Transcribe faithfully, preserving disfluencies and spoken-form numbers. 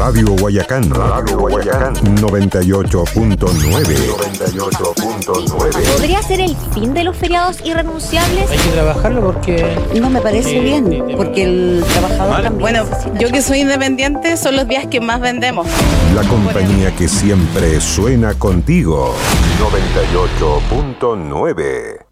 Radio Guayacán. Radio Guayacán. noventa y ocho punto nueve. noventa y ocho punto nueve. ¿Podría ser el fin de los feriados irrenunciables? Hay que trabajarlo porque... No me parece bien, porque el trabajador también... Bueno, yo que soy independiente, son los días que más vendemos. La compañía que siempre suena contigo. noventa y ocho punto nueve.